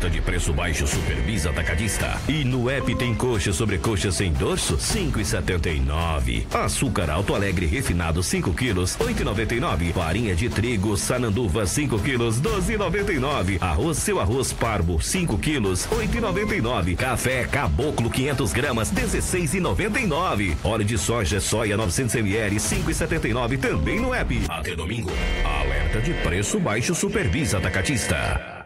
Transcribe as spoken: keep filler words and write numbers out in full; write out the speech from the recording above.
Alerta de preço baixo Superbisa Atacadista. E no app tem coxa sobre coxa sem dorso, cinco e setenta e nove. Açúcar Alto Alegre refinado cinco quilos, oito e noventa e nove. Farinha de trigo Sananduva cinco quilos, doze e noventa e nove. Arroz Seu Arroz Parbo cinco quilos, oito e noventa e nove. Café Caboclo quinhentas gramas, dezesseis e noventa e nove. Óleo de soja soia novecentos mililitros, cinco e setenta e nove também no app. Até domingo. Alerta de preço baixo Superbisa Atacadista.